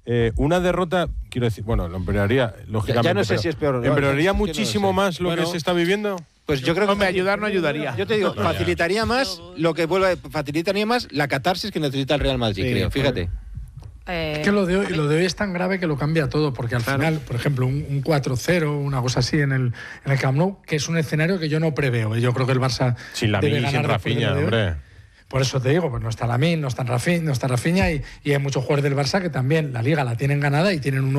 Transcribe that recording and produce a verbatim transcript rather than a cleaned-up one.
Eh, una derrota, quiero decir, bueno, lo empeoraría, lógicamente. Ya, ya no sé si es peor o no. ¿Empeoraría Es que muchísimo no lo sé. más lo Bueno, que se está viviendo? Pues yo creo que... Hombre, ayudar no ayudaría. Yo te digo, No, facilitaría más lo que vuelve, facilitaría más la catarsis que necesita el Real Madrid, Sí, creo, fíjate. Eh, Es que lo de, hoy, lo de hoy es tan grave que lo cambia todo, porque al Claro. final, por ejemplo, un, un cuatro cero, una cosa así en el, en el Camp Nou, que es un escenario que yo no preveo. ¿eh? Yo creo que el Barça Sin la debe mil y sin ganar después de Rafinha, lo de hoy. hombre. Por eso te digo, pues no está Lamine, no está Rafinha, no está Rafinha y, y hay muchos jugadores del Barça que también la Liga la tienen ganada y tienen un